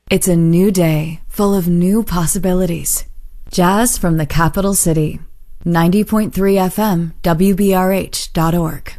It's a new day, full of new possibilities. Jazz from the capital city. 90.3 FM, WBRH.org.